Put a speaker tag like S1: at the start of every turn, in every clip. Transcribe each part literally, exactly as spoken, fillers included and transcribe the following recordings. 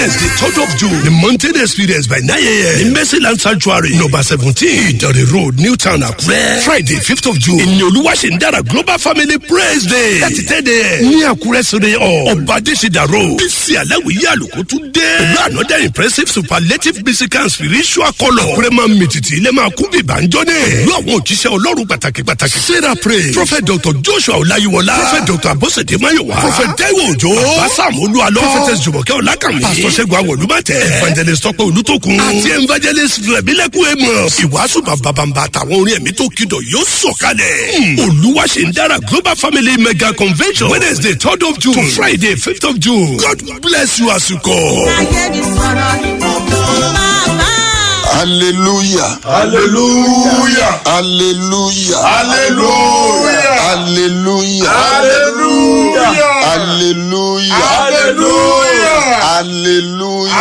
S1: Wednesday, third of June, the mountain experience by nine a.m. in Mercyland Sanctuary, number seventeen, Ìdànrè Road, Newtown, Àkúrẹ́. Friday, fifth of June, ìní Olúwaṣèǹdára Global Family Praise Day. Láti ten a.m. ní Àkúrẹ́ Sunday hall. Ọba Adéṣèdà Road. Bísí Aláwìyé Àlùkò tún dé. Pẹ̀lú another impressive superlative musical and spiritual colour. Àkúrẹ́ máa ń mìtìtì ilé máa kún bíbá ń jọ́ ní. Pẹ̀lú àwọn òjíṣẹ́ Ọlọ́run pàtàkì pàtàkì. Sarah Pray. Prophet Doctor Joshua Ọláyíwọlá. Prophet Doctor Abosede Mayowa. Prophet Taiwo Òjó. Bàbá Sam Olúalọ́. Prophetess Jùmọ̀kẹ́ Ọlákànmí. Pastor Ṣẹ́gun Awolúmọ̀tẹ́. Evangelist Tọ́pẹ́ Olútókun. Àti evangelist Rẹ̀mílẹ́kùn Amos. Ìwàásù bàbàbàbà àtàwọn orin ẹ̀mí tó kìdọ̀ yóò sọ̀kalẹ̀. Olúwaṣèǹdára Global Family Mega Convention. Wednesday, third of June. To Friday, fifth of June. God bless you as you go.
S2: Hallelujah.
S3: Hallelujah.
S2: Hallelujah.
S3: Hallelujah.
S2: Hallelujah.
S3: Hallelujah.
S2: Hallelujah.
S3: Hallelujah.
S2: Hallelujah.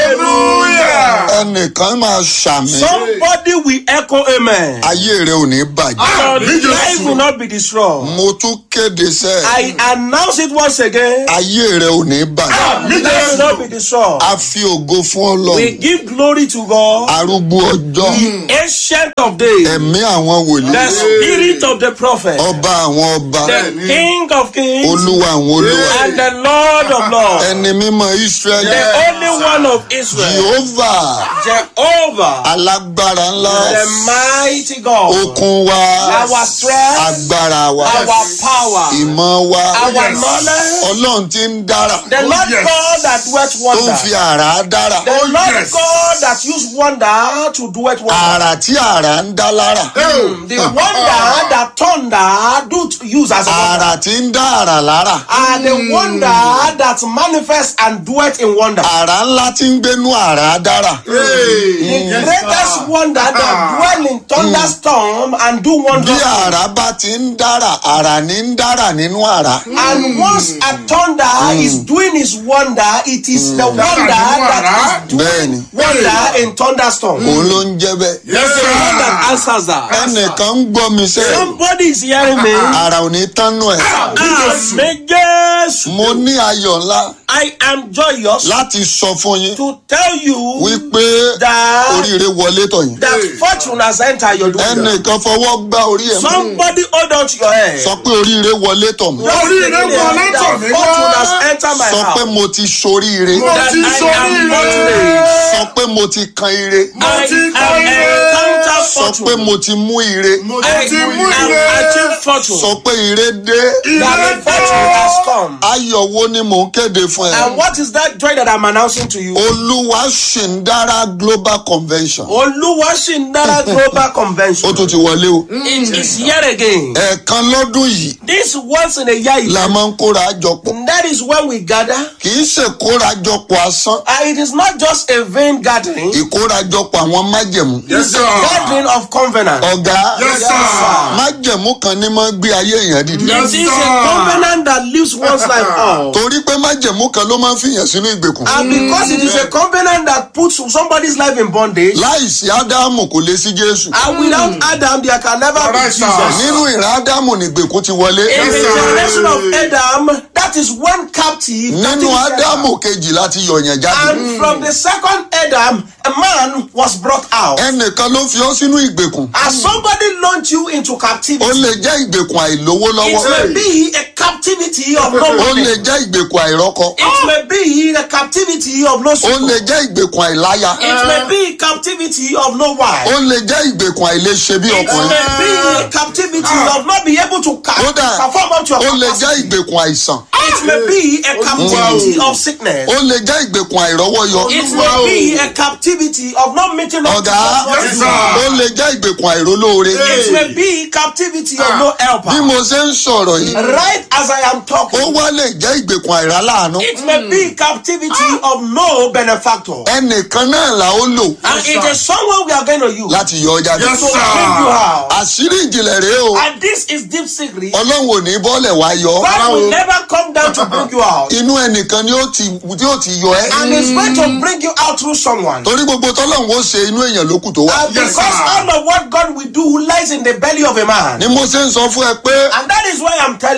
S3: Hallelujah.
S2: Ẹnìkan máa ṣàmì.
S4: Somebody will echo amen.
S2: Ayé rẹ ò ní bàjẹ́.
S4: Your life will not be destroyed.
S2: Mo tún kéde sẹ́.
S4: I announce it once again.
S2: Ayé rẹ ò ní bàjẹ́.
S4: Your life will not be destroyed.
S2: A fi ògo fún
S4: We
S2: Ọlọ́run.
S4: give glory to God.
S2: Arúgbó ọjọ́.
S4: Ancient of days.
S2: Ẹ̀mí àwọn wòlíì.
S4: The spirit of the prophet.
S2: Ọba àwọn ọba.
S4: The king of kings.
S2: Olúwa àwọn olúwa.
S4: And the Lord of lords.
S2: Ẹni mímọ́ Ísírẹ́lì.
S4: The only one of Israel.
S2: Jehovah.
S4: Jehovah.
S2: Alágbára ńlá.
S4: The mighty God.
S2: Okun wa.
S4: Our strength.
S2: Agbára wa.
S4: Our power.
S2: Ìmọ̀ wa.
S4: Our knowledge.
S2: Ọlọ́run tí ń dára.
S4: The Lord
S3: yes.
S4: God that doeth
S2: Tó ń
S4: wonder.
S2: fi àrá dára.
S4: The
S3: Oh,
S4: Lord
S3: yes.
S4: God that used wonder to do it wonder.
S2: Àrà tí àrá ń dá lára.
S4: Mm, the wonder that thunder do to use as a wonder.
S2: Àrà tí ń dá àrà lára.
S4: And the wonder that manifests and doeth in wonder.
S2: Àrà ńlá tí ń gbénú àrá dára.
S4: The greatest wonder that dwell in thunderstorm and do
S2: Bí
S4: wonders.
S2: àrá bá ti ń dára, àrà ní ń dára nínú àrá.
S4: And once a thunder is doing his wonder, it is the wonder that is
S2: Bẹ́ẹ̀ni,
S4: doing wonder in thunderstorm.
S2: òun ló ń jẹ́ bẹ́ẹ̀.
S3: Yes,
S4: The one that
S3: sir.
S4: answers that.
S2: Ẹnìkan ń gbọ́ mi sẹ́.
S4: Somebody is hearing me.
S2: Àrà ò ní tánú ẹ̀.
S4: Àmì Jésù.
S2: Mo ní ayọ̀ ńlá
S4: I am joyous
S2: láti sọ fún yín
S4: to tell you
S2: wípé
S4: that,
S2: oríire wọlé tọ̀yìn.
S4: that fortune has entered your door.
S2: Ẹnìkan fọwọ́ gbá orí ẹ̀ mú.
S4: Somebody hold on to your head.
S2: Sọ pé oríire wọlé tọ̀ mí.
S4: Just
S3: Oríire
S4: declare
S3: wọlé
S4: that
S3: tọ̀ mí
S4: fortune
S3: wá.
S4: has entered my
S2: Sọ pé
S4: house.
S2: mo ti ṣoríire.
S3: Mo
S4: That
S3: ti
S4: I am
S3: ṣoríire.
S4: fortunate.
S2: Sọ pé mo ti kan ire.
S4: I
S3: ti
S4: am
S3: kọ́ ire.
S4: encountered
S2: Sọ pé
S4: fortune.
S2: mo ti mú ire.
S3: Mo
S4: I
S3: ti mú
S4: am
S3: ire.
S4: achieved fortune.
S2: Sọ pé ire dé.
S4: That the fortune has come.
S2: Ayọ̀ wo ni mò ń kéde fún ẹ?
S4: And what is that joy that I'm announcing to you?
S2: Olúwaṣèǹdára Global Convention.
S4: Oluwashindara Global
S2: Ó
S4: Convention.
S2: tún ti wọlé o.
S4: It is here again.
S2: Ẹ̀ẹ̀kan lọ́dún yìí
S4: This once in a year
S2: la
S4: event.
S2: máa ń kóra jọ pọ̀.
S4: And that is when we gather.
S2: Kì í ṣe kórajọpọ̀ asán.
S4: Uh, it is not just a vain gathering.
S2: Ìkórajọpọ̀ àwọn májẹ̀mú.
S3: Yes,
S4: It's
S3: sir.
S4: a gathering of covenant.
S2: Ọ̀gá,
S3: Yes, sir.
S2: májẹ̀mú kan ní máa ń gbé ayé èèyàn dìde.
S3: Yes,
S4: It is
S3: sir.
S4: a covenant that lifts one's life up.
S2: Torí pé májẹ̀mú kan ló máa ń fìyàn sínú ìgbèkùn.
S4: And because it is a covenant that puts somebody's life in bondage,
S2: Láìsí Ádámù kò lè sí Jésù.
S4: and without Adam, there can never be
S3: Alright, sir.
S4: Jesus.
S2: Nínú ìran Ádámù ni ìgbèkùn ti wọlé.
S4: In the
S3: sir.
S4: generation of Adam, that is one captive. that
S2: Nínú
S4: is
S2: Ádámù kejì láti yọ̀yàn jáde.
S4: And from the second Adam, a man was brought out.
S2: Ẹnìkan ló fi ọ́ sínú ìgbèkùn.
S4: As somebody launched you into
S2: Ó
S4: captivity,
S2: lè jẹ́ ìgbèkùn àìlówó
S4: it
S2: lọ́wọ́.
S4: may be a captivity of no
S2: Ó
S4: money.
S2: lè jẹ́ ìgbèkùn àìrọ́kọ.
S4: It may be a captivity of no
S2: Ó
S4: support.
S2: lè jẹ́ ìgbèkùn àìláya.
S4: It may be captivity of no wife.
S2: Ó lè jẹ́ ìgbèkùn àìlèṣe bí
S4: It
S2: ọkùnrin.
S4: may be a captivity of not be able to ca-
S2: Kódà,
S4: perform up to your
S2: ó lè jẹ́
S4: capacity.
S2: ìgbèkùn àìsàn.
S4: It may be a captivity of sickness.
S2: Ó lè jẹ́ ìgbèkùn àìrọ́wọ́yọ.
S4: It may be a captivity of not meeting up to
S2: Ọ̀gá,
S4: what
S3: Yes,
S4: you
S3: sir.
S4: want.
S2: ó lè jẹ́ ìgbèkùn àìrólóore.
S4: It may be captivity of no
S2: Bí
S4: helper.
S2: mo ṣe ń sọ̀rọ̀ yìí,
S4: Right as I am
S2: ó
S4: talking,
S2: wá lè jẹ́ ìgbèkùn àìráláàánú.
S4: it may be captivity of no benefactor.
S2: Ẹnìkan náà là ó lò
S4: And it is someone we are going to use
S2: láti yọ ọ jáde.
S3: Yes,
S4: to
S3: sir.
S4: bring you out.
S2: Àṣírí ìjìnlẹ̀ rèé o.
S4: And this is deep secret.
S2: Ọlọ́run ò ní bọ́lẹ̀ wá yọ.
S4: God will never come down to bring you out.
S2: Inú ẹnìkan ni ó ti tí ó ti yọ ẹ́.
S4: And He's going to bring you out through someone.
S2: Torí gbogbo tọ́lọ́run ó ṣe inú èèyàn lókù tó wá.
S4: And
S3: Yes,
S4: because
S3: sir.
S4: all of what God will do lies in the belly of a man.
S2: Ni mo ṣe ń sọ fún ẹ pé
S4: And that is why I'm telling you,
S2: ó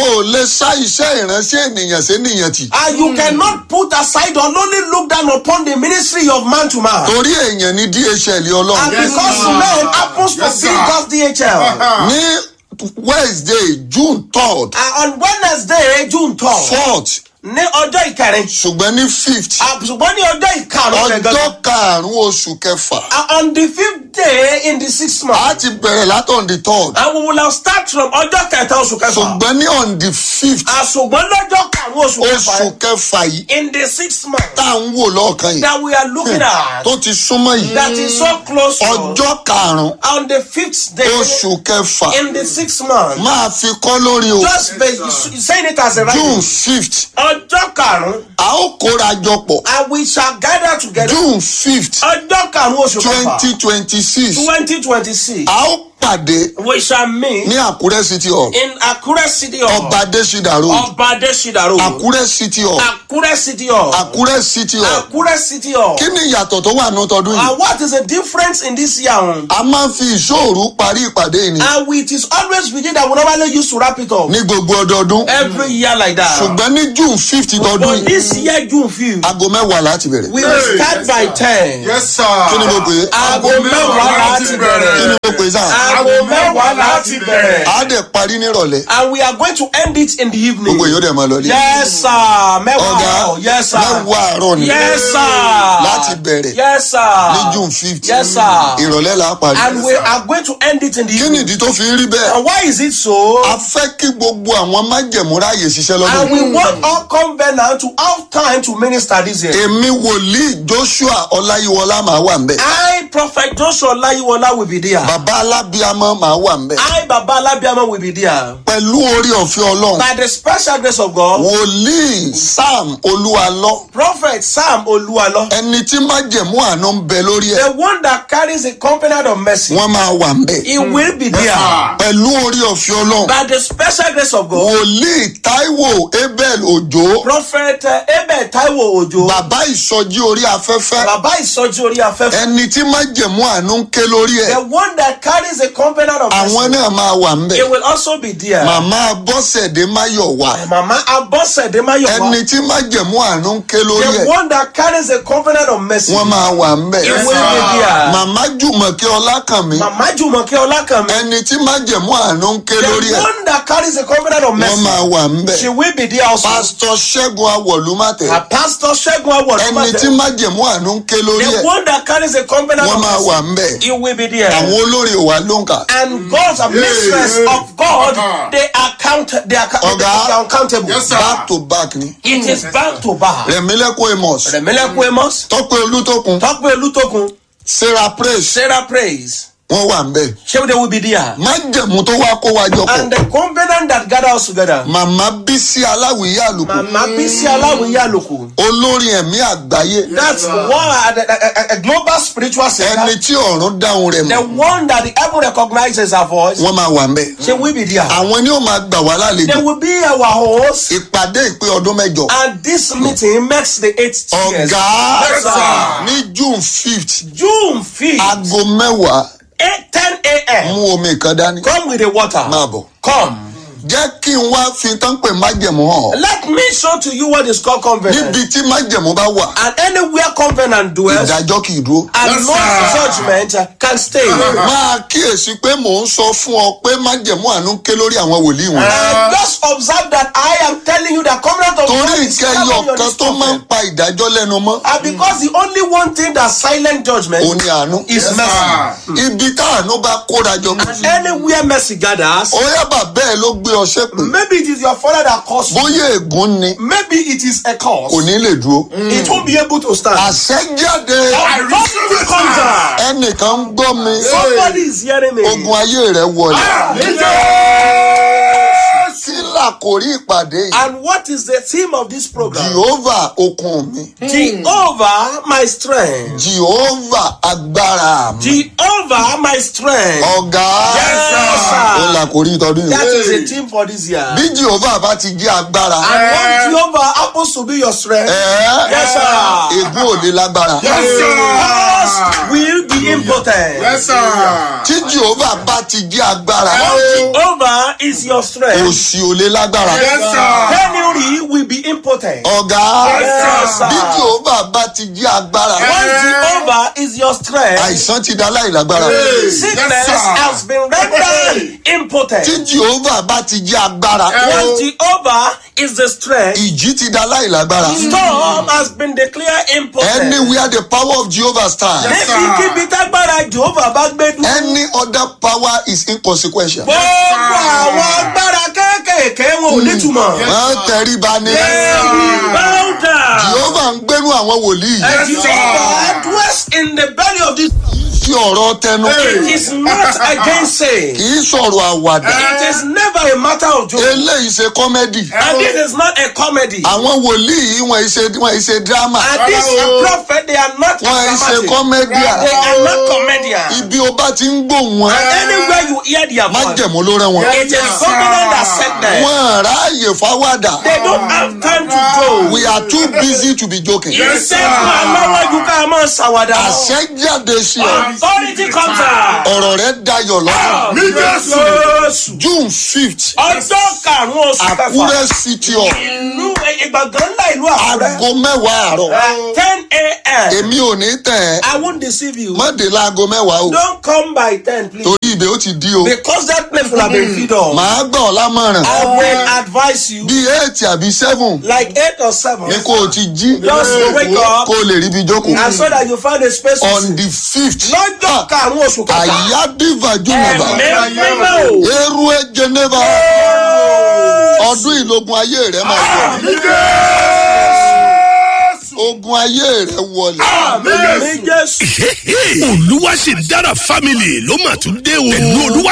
S2: o lè sá iṣẹ́ ìránṣẹ́ ènìyàn sí ènìyàn tì.
S4: And you cannot put aside or only look down upon the ministry of man to man.
S2: torí èèyàn ní D H L
S4: And
S2: ọlọ́run.
S4: because
S3: sir.
S4: man happens to
S3: Yes,
S4: be
S3: sir.
S4: God's D H L.
S2: ní Wednesday June third
S4: And on Wednesday, June third,
S2: fourth
S4: ní ọjọ́ ìkẹrin,
S2: ṣùgbọ́n ní fifth
S4: ṣùgbọ́n ní ọjọ́ ìkarùn-ún
S2: ọjọ́
S4: gangan.
S2: karùn-ún oṣù kẹfà
S4: And on the fifth day in the sixth month,
S2: a ti bẹ̀rẹ̀ látọ̀ the third
S4: and we will have start from ọjọ́ kẹta oṣù kẹfà.
S2: ṣùgbọ́n ní on the fifth
S4: Àṣùgbọ́n lọ́jọ́ karùn-ún oṣù kẹfà
S2: oṣù kẹfà yìí
S4: in the sixth month
S2: tá à ń wò lọ́ọ̀kan yìí
S4: that we are looking at,
S2: tó ti súnmọ́ yìí
S4: that is so close to us,
S2: ọjọ́ karùn-ún
S4: on the fifth day
S2: oṣù kẹfà
S4: in the sixth month,
S2: máa fi kọ́ lórí o
S4: just by saying it as a
S2: June
S4: right,
S2: fifth
S4: ọjọ́ karùn-ún,
S2: a ó kóra jọ pọ̀
S4: and we shall gather together.
S2: June fifth
S4: Ọjọ́ karùn-ún oṣù kẹfà
S2: twenty twenty six
S4: twenty twenty six,
S2: a ó pàdé
S4: we shall meet
S2: ní Àkúrẹ́ City Hall
S4: in Akure City Hall,
S2: Ọba Adésídà Road
S4: Ọba Adésídà Road,
S2: Àkúrẹ́ City Hall
S4: Akure City Hall,
S2: Àkúrẹ́ City Hall
S4: Akure City Hall.
S2: kí ni ìyàtọ̀ tó wà ní tọdún yìí
S4: And what is the difference in this year?
S2: a máa ń fi ìṣòro parí ìpàdé yìí ni
S4: And it is always within that we normally use to wrap it up.
S2: ní gbogbo ọdọọdún
S4: Every year like that.
S2: ṣùgbọ́n ní June fifth tọdún
S4: But
S2: yìí
S4: this year, June fifth,
S2: aago mẹ́wàá láti bẹ̀rẹ̀
S4: we will start by ten.
S3: Yes, sir.
S2: kí ni mo pè é
S4: Aago mẹ́wàá láti
S2: kí
S4: bẹ̀rẹ̀.
S2: ni mo pè é sáà
S4: Aago mẹ́wàá láti bẹ̀rẹ̀.
S2: a dẹ̀ parí nírọ̀lẹ́
S4: And we are going to end it in the evening.
S2: gbogbo èyí ó dẹ̀ máa lọ lé
S4: Yes, sir. Mẹ́wàá
S2: ọ̀gá
S4: àárọ̀. Yes, sir.
S2: mẹ́wàá àárọ̀ ni
S4: Yes, sir.
S2: láti bẹ̀rẹ̀
S4: Yes, sir.
S2: ní June fifth
S4: Yes, sir.
S2: ìrọ̀lẹ́ là á parí
S4: And we are going to end it in the
S2: kí
S4: evening.
S2: nìdí tó fi ń rí bẹ́ẹ̀
S4: And why is it so?
S2: a fẹ́ kí gbogbo àwọn májẹ̀mú ráàyè ṣiṣẹ́ lọ́dún
S4: And we want all covenant to have time to minister this year.
S2: èmi wòlíì Joshua Ọláyíwọlá màá wà ń bẹ̀
S4: I, Prophet Joshua Olayiwola, will be there.
S2: bàbá alábíàmọ́ màá wà ń bẹ̀
S4: I, Baba Alabiama, will be there.
S2: pẹ̀lú orí ọ̀fẹ́ Ọlọ́run
S4: By the special grace of God,
S2: wòlíì Sam Olúwalọ́
S4: Prophet Sam Oluwalo,
S2: ẹni tí májẹ̀mú àánú ń bẹ lórí ẹ̀
S4: the one that carries the covenant of mercy,
S2: wọ́n máa wà ń bẹ̀
S4: he will be there.
S2: pẹ̀lú orí ọ̀fẹ́ Ọlọ́run
S4: By the special grace of God,
S2: wòlíì Táíwò Abel Òjó
S4: Prophet uh, Ebe Taiwo Ojo,
S2: bàbá ìsọjí orí afẹ́fẹ́
S4: Baba Isoji Ori Afefe,
S2: ẹni tí májẹ̀mú àánú ń ké lórí ẹ̀
S4: the one that carries the covenant of
S2: àwọn
S4: mercy,
S2: náà máa wà ń
S4: he
S2: bẹ̀
S4: will also be there.
S2: màmá Bọ́sẹ̀dé Máyọ̀wá
S4: Mama Abosede Mayowa,
S2: ẹni tí májẹ̀mú àánú ń ké lórí
S4: the
S2: ẹ̀
S4: one that carries the covenant of mercy,
S2: wọ́n máa wà ń bẹ̀
S4: he will be there.
S2: màmá Jùmọ̀kẹ́ Ọlákànmí
S4: Mama Jumoke Olakanmi,
S2: ẹni tí májẹ̀mú àánú ń ké lórí
S4: the
S2: ẹ̀
S4: one that carries the covenant of
S2: wọ́n
S4: mercy,
S2: máa wà ń bẹ̀
S4: she will be there also.
S2: pásítọ̀ Ṣẹ́gun Awọ̀lúmátẹ̀
S4: A pastor Shegun
S2: ẹni tí
S4: Awolumade,
S2: májẹ̀mú àánú ń ké lórí
S4: the
S2: ẹ̀
S4: one that carries the covenant
S2: wọ́n
S4: of
S2: máa wà
S4: mercy,
S2: ń bẹ̀
S4: he will be there.
S2: àwọn olórin òwà ló ń kà
S4: And God's mistress of God, they are count, they are,
S2: Ọ̀gá.
S4: they are uncountable.
S3: Yes, sir.
S2: back to back ni
S4: It is back to back.
S2: Rẹ̀mílẹ́kùn Amos
S4: Remeleku Amos,
S2: Tọ́pẹ́ Olútókun
S4: Tokwe Olutokun,
S2: Sarah Praise
S4: Sarah Praise,
S2: wọ́n wà ń bẹ̀
S4: she they will be there.
S2: májẹ̀mú tó wá kó wa jọ pọ̀
S4: And the covenant that gather us together,
S2: màmá Bísí Aláwìyé Àlùkò
S4: Mama Bisi Alawiye Aloku,
S2: olórin ẹ̀mí àgbáyé
S4: that's one a, a, a global spiritual singer,
S2: ẹni tí ọ̀run dáhùn rẹ̀
S4: the
S2: mọ̀
S4: one that the heaven recognizes her voice.
S2: wọ́n máa wà ń bẹ̀
S4: She will be there.
S2: àwọn ni ó máa gbà wá lálejò
S4: They will be our host,
S2: ìpàdé ìpè ọdún mẹ́jọ
S4: and this meeting makes the eighth years.
S2: ọ̀gá
S4: Yes, sir.
S2: ní June fifth
S4: June fifth,
S2: aago mẹ́wàá
S4: eight ten a.m.
S2: mú omi kan dání
S4: Come with the water.
S2: máa bọ̀
S4: Come.
S2: jẹ́ kí n wá fi tán pè májẹ̀mú hàn
S4: Let me show to you what is called covenant.
S2: níbi tí májẹ̀mú bá wà
S4: And anywhere covenant dwells,
S2: ìdájọ́ kì í dúró.
S4: and
S3: Yes,
S4: no
S3: sir.
S4: judgment can stay.
S2: máa kíyèsí pé mò ń sọ fún ọ pé májẹ̀mú àánú ń ké lórí àwọn wòlíì wọn.
S4: And just observe that I am telling you that covenant of God
S2: torí
S4: is
S2: ìkẹyọ
S4: coming on
S2: kan
S4: this
S2: tó máa ń
S4: prophet.
S2: pa ìdájọ́ lẹ́nu mọ́
S4: And because the only one thing that silent judgment
S2: òun ni àánú.
S4: is mercy.
S2: ibi táànú bá kóra jọ
S4: And anywhere mercy gathers,
S2: ó yábà bẹ́ẹ̀ ló gbé ọ ṣépè
S4: maybe it is your father that caused you.
S2: bóyá ègún ni
S4: Maybe it is a
S2: kò
S4: cause.
S2: ní lè dúró.
S4: It won't be able to stand.
S2: àṣẹjáde
S4: Authority comes out.
S2: ẹnìkan ń gbọ́ mi
S4: Somebody is hearing me.
S2: ogun ayé rẹ wọlé. kí làkòrí ìpàdé yìí
S4: And what is the theme of this program?
S2: Jehovah okun mi
S4: Jehovah, my strength.
S2: Jehovah agbára mi.
S4: Jehovah, my strength.
S2: ọ̀gá
S4: Yes, sir.
S2: ó làkòrí ìtọ́dún
S4: That
S2: yìí.
S4: is the theme for this year.
S2: bí Jehovah bá ti jẹ́ agbára
S4: And when Jehovah happens to be your strength,
S2: ẹ̀
S4: yes, sir.
S2: ègún ò ò lè lágbára.
S3: Yes, sir.
S4: Us will be impotent.
S3: Yes, sir.
S2: tí Jehovah bá ti jẹ́ agbára
S4: Jehovah is your strength.
S2: òṣì ò lè lágbára.
S3: Yes, sir.
S4: Penury will be impotent.
S2: ọ̀gá
S4: Yes, sir.
S2: bí Jehovah bá ti jẹ́ agbára
S4: Once Jehovah is your strength,
S2: àìsàn ti dá láìlágbára.
S4: sickness
S3: Yes, sir.
S4: has been rendered impotent.
S2: tí Jehovah bá ti jẹ́ agbára
S4: Once Jehovah is the strength,
S2: ìjì ti dá láìlágbára.
S4: storm has been declared impotent.
S2: Anywhere the power of Jehovah stands,
S3: Yes, sir.
S4: Níbikíbi tágbára Jehovah bá gbé dúró.
S2: any other power is inconsequential.
S4: Gbogbo àwọn agbára kéékèèké wọn ò nítumọ̀.
S2: wọ́n tẹríba ní.
S4: Bow down.
S2: Jehovah ń gbénú àwọn wòlíì.
S3: Yes, sir.
S4: Jehovah dwells in the belly of this.
S2: sí ọ̀rọ̀ tẹnu.
S4: It is not against saying.
S2: kì í sọ̀rọ̀ àwàdà.
S4: It is never a matter of joke.
S2: eléyìí ṣe kọ́mẹ́dì.
S4: And this is not a comedy.
S2: àwọn wòlíì wọn ṣe wọn ṣe dírámà.
S4: And this prophet, they are not
S2: wọn ṣe
S4: dramatic.
S2: kọ́mẹ́díà.
S4: They are not comedians.
S2: ibi o bá ti ń gbóhùn wọn.
S4: And anywhere you hear their voice,
S2: májẹ̀mú ló rẹ́ wọn.
S4: it is covenant that sent them.
S2: wọn ráàyè fáwádà.
S4: They don't have time to go.
S2: we are too busy to be joking.
S4: Iṣẹ́ fún aláwọ̀ ju ká máa ṣàwàdà.
S2: àṣẹ jáde sí ọ.
S4: Authority comes out.
S2: ọ̀rọ̀ rẹ dayọ̀ lọ́dún.
S3: Mi Jésù.
S2: June fifth
S4: Ọjọ́ karùn-ún oṣù kẹfà.
S2: Àkúrẹ́ city hall
S4: Ìlú Ìgbàgán ńlá ìlú Àkúrẹ́.
S2: aago mẹ́wàá àárọ̀.
S4: At ten a.m.
S2: èmi ò ní tẹ̀ ẹ́
S4: I won't deceive you.
S2: má dé láago mẹ́wàá o
S4: Don't come by ten, please.
S2: torí ibẹ̀ ó ti di o.
S4: Because that place will have been filled up.
S2: màá gbọ́ ọ lámọ̀ràn
S4: I will advise you,
S2: bíi eight àbí seven
S4: like eight or seven,
S2: ní kó o ti jí
S4: just wake up
S2: kó o lè ríbi jókòó.
S4: and so that you find a space to
S2: on
S4: sit.
S2: the fifth
S4: Lọ́jọ́ karùn-ún oṣù kẹfà.
S2: àyádìvà jùmọ̀bà
S4: Ẹ̀mí mímọ́ o.
S2: eru ejeneva ọdún ìlógun ayé rẹ máa wọ
S3: Mi Jésù.
S2: ogun ayé rẹ wọlé.
S4: Àmín Jésù.
S1: olúwa ṣe dára family ló mà tún dé o. pẹ̀lú olúwa